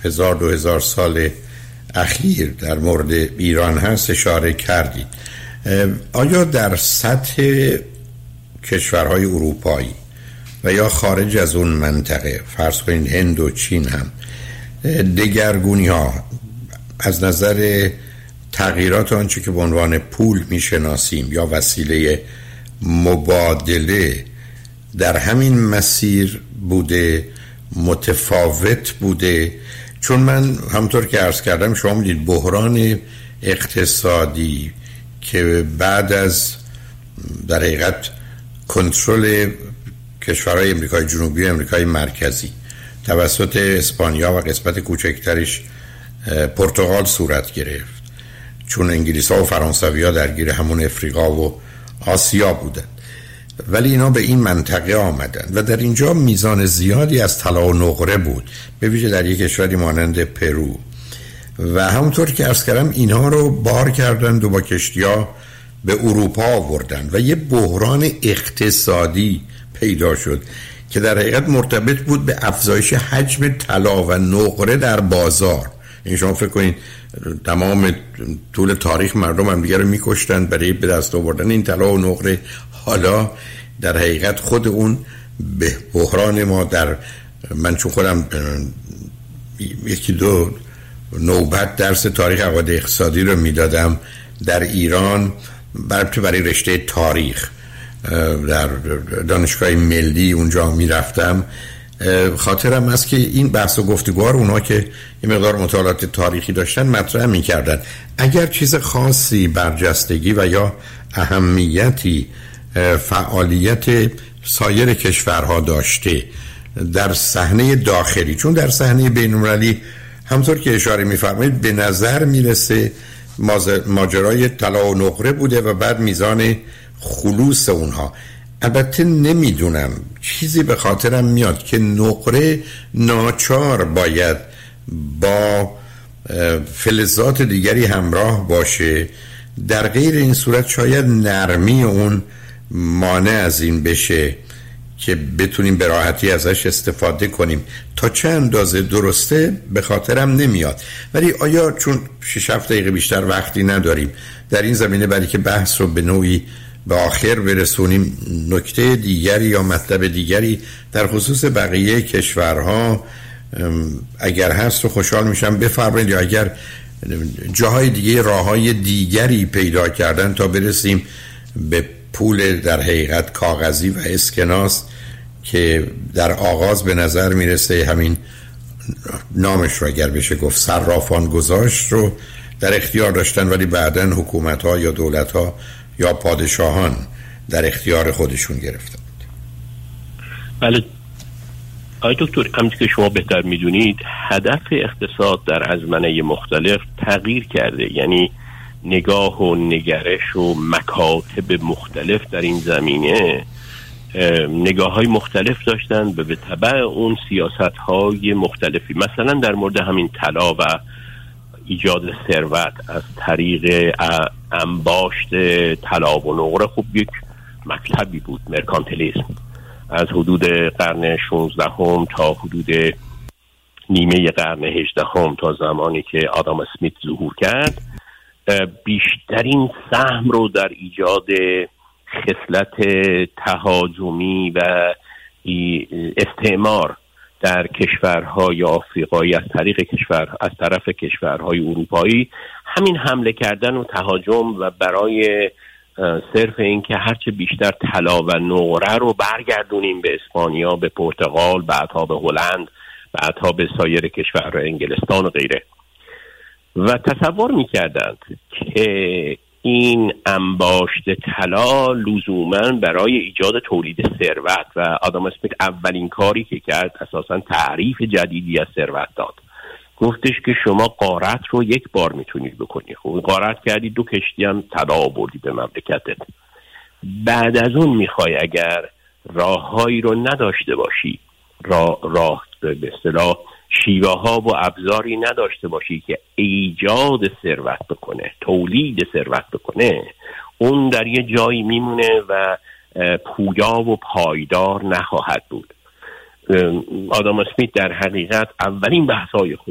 1000-2000 سال اخیر در مورد ایران هست اشاره کردید. آیا در سطح کشورهای اروپایی و یا خارج از اون منطقه، فرض کنید هند و چین، هم دگرگونی ها از نظر تغییرات آنچه که به عنوان پول میشناسیم یا وسیله مبادله در همین مسیر بوده، متفاوت بوده؟ چون من همطور که عرض کردم شما میدید بحران اقتصادی که بعد از در حقیقت کنترل کشورهای امریکای جنوبی و امریکای مرکزی توسط اسپانیا و قسمت کوچکترش پرتغال صورت گرفت، چون انگلیس ها و فرانسوی ها درگیر همون افریقا و آسیا بودن، ولی اینا به این منطقه آمدن و در اینجا میزان زیادی از طلا و نقره بود، به ویژه در یک کشوری مانند پرو، و همونطور که عرض کردم اینها رو بار کردند و با کشتی‌ها به اروپا آوردن و یه بحران اقتصادی پیدا شد که در حقیقت مرتبط بود به افزایش حجم طلا و نقره در بازار. این شما فکر کنید تمام طول تاریخ مردم هم دیگه رو میکشتن برای به دست آوردن این طلا و نقره، حالا در حقیقت خود اون به بحران ما در من چون خودم یکی دو نوبت درس تاریخ عقاید اقتصادی رو میدادم در ایران برای رشته تاریخ در دانشگاه ملی اونجا میرفتم، خاطرم است که این بحث و گفتگوها رو اونا که یه مقدار مطالعات تاریخی داشتن مطرح میکردن. اگر چیز خاصی برجستگی و یا اهمیتی فعالیت سایر کشورها داشته در صحنه داخلی، چون در صحنه بین‌المللی همطور که اشاره می‌فرمایید به نظر میرسه ماجرای طلا و نقره بوده و بعد میزان خلوص اونها. البته نمیدونم، چیزی به خاطرم میاد که نقره ناچار باید با فلزات دیگری همراه باشه، در غیر این صورت شاید نرمی اون مانع از این بشه که بتونیم به راحتی ازش استفاده کنیم. تا چه اندازه درسته به خاطرم نمیاد، ولی آیا چون 6-7 دقیقه بیشتر وقتی نداریم در این زمینه، برای که بحث رو به نوعی به آخر برسونیم، نکته دیگری یا مطلب دیگری در خصوص بقیه کشورها اگر هست رو خوشحال میشم بفرمایید، یا اگر جاهای دیگه راههای دیگری پیدا کردن تا برسیم به پول در حقیقت کاغذی و اسکناس که در آغاز به نظر میرسه همین نامش رو اگر بشه گفت صرافان گذاشت رو در اختیار داشتن، ولی بعداً حکومت‌ها یا دولت‌ها یا پادشاهان در اختیار خودشون گرفتن. بله آقای دکتر، همونطور که شما بهتر میدونید هدف اقتصاد در ازمنه مختلف تغییر کرده، یعنی نگاه و نگرش و مکاتب مختلف در این زمینه نگاه های مختلف داشتن و به تبع اون سیاست های مختلفی، مثلا در مورد همین طلا و ایجاد ثروت از طریق انباشت طلا و نقره، خب یک مکتبی بود، مرکانتیلیسم، از حدود قرن 16 تا حدود نیمه قرن 18 تا زمانی که آدم اسمیت ظهور کرد، بیشترین سهم رو در ایجاد خصلت تهاجمی و استعمار در کشورهای آفریقایی از طرف کشورهای اروپایی، همین حمله کردن و تهاجم و برای صرف این که هرچه بیشتر طلا و نقره رو برگردونیم به اسپانیا، به پرتغال، بعدها به هلند، بعدها به سایر کشورهای انگلستان و غیره، و تصور میکردند که این انباشت طلا لزوماً برای ایجاد تولید ثروت، و آدم اسمیت اولین کاری که کرد اساساً تعریف جدیدی از ثروت داد. گفتش که شما غارت رو یک بار میتونید بکنی، خب غارت کردی 2 کشتی هم طلا آوردی به مملکتت، بعد از اون میخوای اگر راههایی رو نداشته باشی، راه به اصطلاح شیوه ها و ابزاری نداشته باشی که ایجاد ثروت بکنه، تولید ثروت بکنه، اون در یه جایی میمونه و پویا و پایدار نخواهد بود. آدم اسمیت در حقیقت اولین بحث‌های